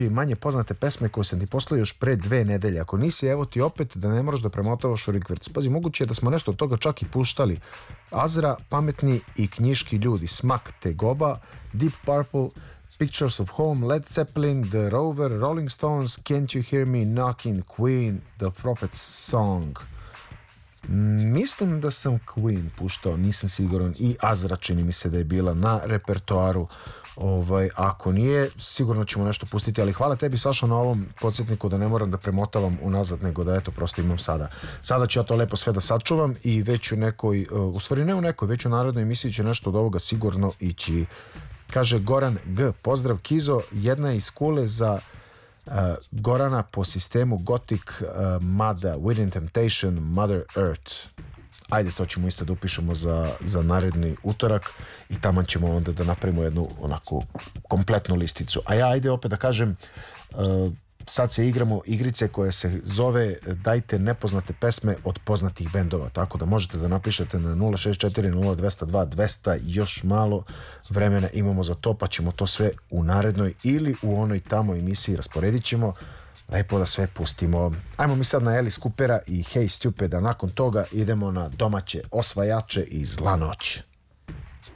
i manje poznate pesme koje sam ti poslao još pre 2 nedelje. Ako nisi, evo ti opet da ne moraš da premotavaš u rikverc. Pazi, moguće je da smo nešto od toga čak i puštali. Azra, Pametni i knjiški ljudi, Smak Tegoba, Deep Purple, Pictures of Home, Led Zeppelin, The Rover, Rolling Stones, Can't You Hear Me Knocking, Queen, The Prophet's Song. Mislim da sam Queen puštao, nisam siguran, i Azra čini mi se da je bila na repertoaru. Ako nije, sigurno ćemo nešto pustiti, ali hvala tebi, Saša, na ovom podsjetniku da ne moram da premotavam unazad, nego da eto prosto imam sada ću ja to lepo sve da sačuvam i već u nekoj, u stvari ne u nekoj, već u narodnoj emisiji će nešto od ovoga sigurno ići. Kaže Goran G, pozdrav Kizo, jedna je iz Kule za Gorana po sistemu Gothic, Mada, Within Temptation, Mother Earth. Ajde, to ćemo isto da upišemo za naredni utorak i tamo ćemo onda da napravimo jednu onako kompletnu listicu. A ja ajde opet da kažem, sad se igramo igrice koja se zove Dajte nepoznate pesme od poznatih bendova, tako da možete da napišete na 064-0202-200, još malo vremena imamo za to, pa ćemo to sve u narednoj ili u onoj tamo emisiji rasporedit ćemo. Lepo da sve pustimo. Ajmo mi sad na Alice Coopera i Hey Stupid, a nakon toga idemo na domaće osvajače i Zla noć.